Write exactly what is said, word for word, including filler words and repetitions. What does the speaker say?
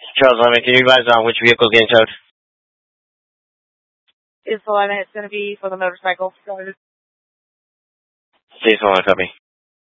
Charles Lemon, can you advise on which vehicle is getting towed? Is the line it's going to be for the motorcycle? Please hold on, copy.